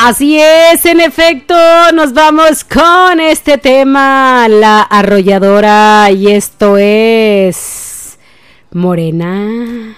Así es, en efecto, nos vamos con este tema, La Arrolladora, y esto es Morena.